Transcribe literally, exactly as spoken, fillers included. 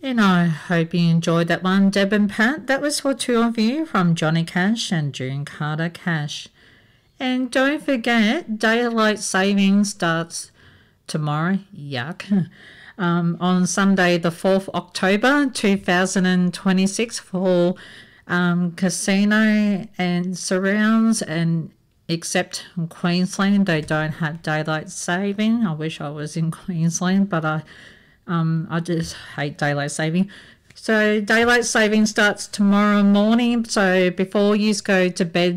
And I hope you enjoyed that one, Deb and Pat. That was for two of you from Johnny Cash and June Carter Cash. And don't forget, daylight saving starts tomorrow. Yuck. Um, on Sunday, the fourth of October, two thousand twenty-six, for um, casino and surrounds, and except in Queensland, they don't have daylight saving. I wish I was in Queensland, but I um I just hate daylight saving. So daylight saving starts tomorrow morning. So before you go to bed